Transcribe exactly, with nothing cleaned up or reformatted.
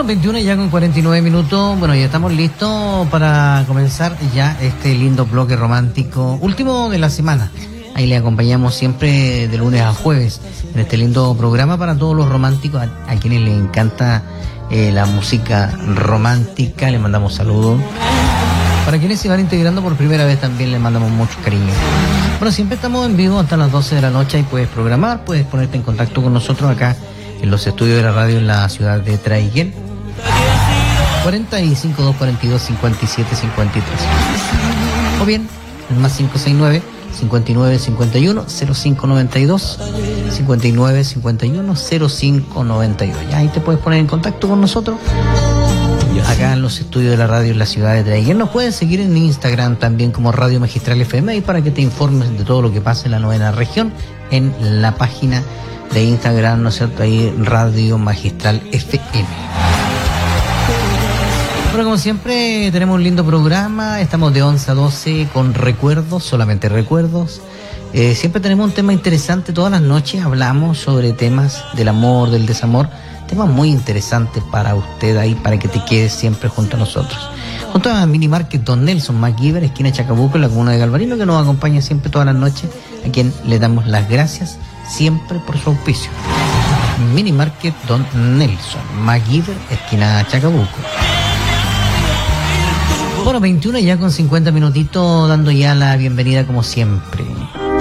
veintiuno ya con cuarenta y nueve minutos. Bueno, ya estamos listos para comenzar ya este lindo bloque romántico, último de la semana. Ahí le acompañamos siempre de lunes a jueves en este lindo programa para todos los románticos, a, a quienes les encanta eh, la música romántica. Les mandamos saludos. Para quienes se van integrando por primera vez también les mandamos mucho cariño. Bueno, siempre estamos en vivo hasta las doce de la noche y puedes programar, puedes ponerte en contacto con nosotros acá en los estudios de la radio en la ciudad de Traiguén. cuarenta y cinco, doscientos cuarenta y dos, cincuenta y siete, cincuenta y tres. O bien, el más cinco seis nueve, cincuenta y nueve, cincuenta y uno, cero cinco noventa y dos, cincuenta y nueve, cincuenta y uno, cero cinco noventa y dos. Ya ahí te puedes poner en contacto con nosotros acá en los estudios de la radio en la ciudad de Traiguén. Nos pueden seguir en Instagram también como Radio Magistral F M, y para que te informes de todo lo que pasa en la novena región en la página de Instagram, ¿no es cierto? Ahí Radio Magistral F M. Bueno, como siempre tenemos un lindo programa, estamos de once a doce con recuerdos, solamente recuerdos. Eh, siempre tenemos un tema interesante, todas las noches hablamos sobre temas del amor, del desamor, temas muy interesantes para usted ahí, para que te quedes siempre junto a nosotros. Junto a Mini Market Don Nelson MacGyver, esquina Chacabuco, en la comuna de Galvarino, que nos acompaña siempre todas las noches, a quien le damos las gracias siempre por su auspicio. Mini Market Don Nelson MacGyver, esquina Chacabuco. Bueno, veintiuno ya con cincuenta minutitos, dando ya la bienvenida como siempre